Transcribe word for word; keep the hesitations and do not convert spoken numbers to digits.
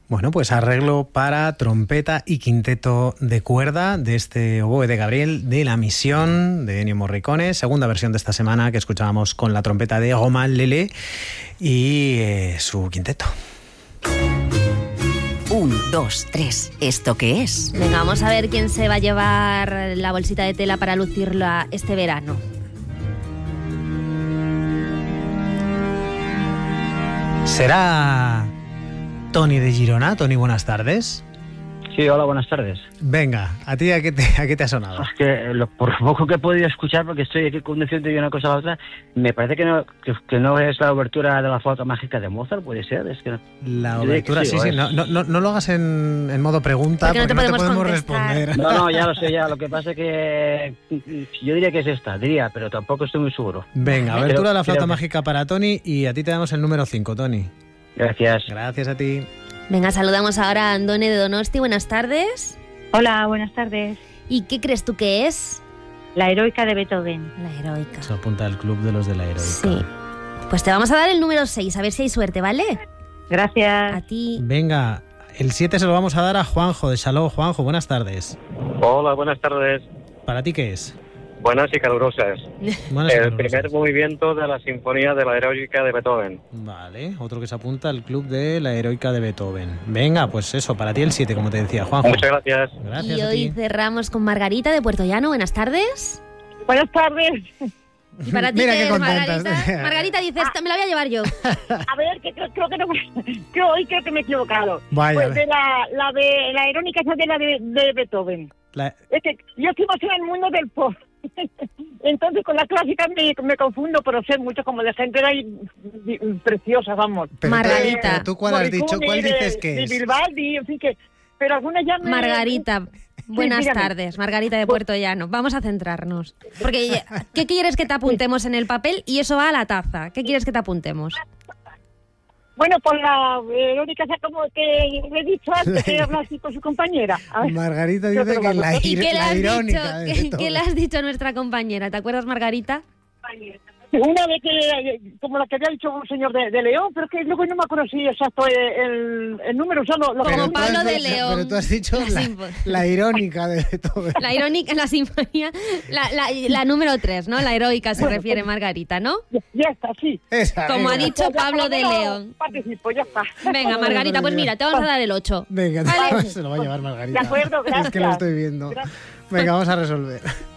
Bueno, pues arreglo para trompeta y quinteto de cuerda de este oboe de Gabriel de La Misión de Ennio Morricone, segunda versión de esta semana que escuchábamos con la trompeta de Romain Lelé y eh, su quinteto. Un, dos, tres. ¿Esto qué es? Venga, vamos a ver quién se va a llevar la bolsita de tela para lucirla este verano. ¿Será Tony de Girona? Tony, buenas tardes. Sí, hola, buenas tardes. Venga, ¿a ti a qué te, a qué te ha sonado? Es que lo, por poco que he podido escuchar, porque estoy aquí conduciendo de una cosa a la otra, me parece que no, que, que no es la obertura de la flauta mágica de Mozart, puede ser. Es que no. La obertura, sí, sí, sí no, no, no lo hagas en, en modo pregunta, porque, porque no te podemos, no te podemos responder. No, no, ya lo sé, ya. Lo que pasa es que yo diría que es esta, diría, pero tampoco estoy muy seguro. Venga, abertura creo, de la flauta creo... mágica para Tony y a ti te damos el número cinco, Tony. Gracias. Gracias a ti. Venga, saludamos ahora a Andone de Donosti. Buenas tardes. Hola, buenas tardes. ¿Y qué crees tú que es? La heroica de Beethoven. La heroica. Se apunta al club de los de la heroica. Sí. Pues te vamos a dar el número seis, a ver si hay suerte, ¿vale? Gracias. A ti. Venga, el siete se lo vamos a dar a Juanjo de Salou. Juanjo, buenas tardes. Hola, buenas tardes. ¿Para ti qué es? Buenas y calurosas. Buenas y el calurosas. primer movimiento de la Sinfonía de la Heroica de Beethoven. Vale, otro que se apunta al club de la Heroica de Beethoven. Venga, pues eso, para ti el siete, como te decía, Juanjo. Muchas gracias. Gracias y a hoy ti. cerramos con Margarita de Puerto Llano. Buenas tardes. Buenas tardes. ¿Y para ti Mira qué qué es, contentas. Margarita? Margarita dice, esta me la voy a llevar yo. A ver, que creo, creo que no, que hoy creo que me he equivocado. Vaya. Pues de la, la de la heroica es de la de, de Beethoven. La... Es que yo estoy más en el mundo del pop. Entonces con la clásica me, me confundo, pero sé mucho como de gente ahí preciosa, vamos. Pero Margarita. ¿Tú, ¿Tú cuál has dicho? ¿Cuál de, dices que de es? Vivaldi, en fin, que... Pero algunas ya me... Margarita. Buenas dígame. tardes, Margarita de Puerto Llano. Vamos a centrarnos. Porque, ¿qué quieres que te apuntemos en el papel? Y eso va a la taza. ¿Qué quieres que te apuntemos? Bueno, pues la Verónica, como que le he dicho antes, que habla así con su compañera. A ver. Margarita dice que la, ¿Y qué le la has irónica. dicho? ¿Qué, ¿Qué le has dicho a nuestra compañera? ¿Te acuerdas, Margarita? Una vez que, como la que había dicho un señor de, de León, pero es que luego no me acuerdo si exacto el, el número, solo lo Como que... Pablo has de dicho- León. Pero tú has dicho La la, sinfo- la irónica de Beethoven. La irónica, la sinfonía, la, la, la número tres, ¿no? La heroica se refiere Margarita, ¿no? Ya, ya está, sí. Esa, Como ha venga. dicho Ya, Pablo por lo de menos León. Participo, ya está. Venga, Margarita, pues mira, te vamos a dar el ocho. Venga, Vale. se lo va a llevar Margarita. De acuerdo, Es que lo gracias. estoy viendo. Gracias. Venga, vamos a resolver.